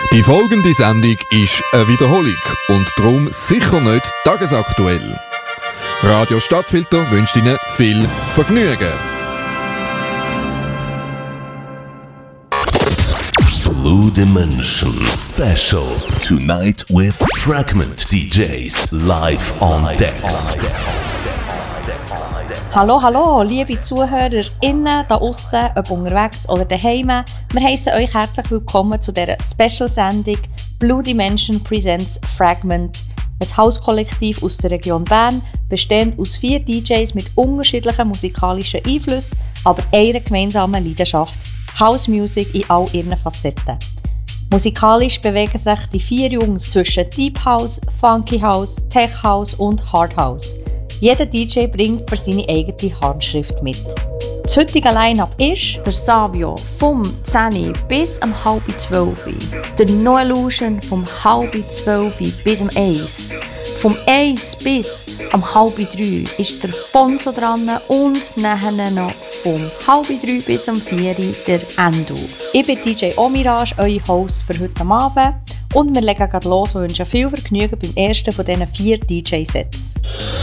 Die folgende Sendung ist eine Wiederholung und darum sicher nicht tagesaktuell. Radio Stadtfilter wünscht Ihnen viel Vergnügen. Blue Dimension Special. Tonight with Fragment DJs live on decks. Hallo, hallo, liebe ZuhörerInnen da aussen, ob unterwegs oder daheim. Wir heissen euch herzlich willkommen zu dieser Special-Sendung Blue Dimension Presents Fragment. Ein Hauskollektiv aus der Region Bern, bestehend aus 4 DJs mit unterschiedlichen musikalischen Einflüssen, aber einer gemeinsamen Leidenschaft: House Music in all ihren Facetten. Musikalisch bewegen sich die 4 Jungs zwischen Deep House, Funky House, Tech House und Hard House. Jeder DJ bringt für seine eigene Handschrift mit. Das heutige Line-Up ist der Savio vom 10 bis am 11:30, der No-Illusion vom 11:30 bis am 1. Vom 1 bis am 2:30 ist der Fonso dran und nachher noch vom 2:30 bis am 4 der Endo. Ich bin DJ Omirage, euer Host für heute Abend, und wir legen gerade los und wünschen viel Vergnügen beim ersten von diesen 4 DJ-Sets.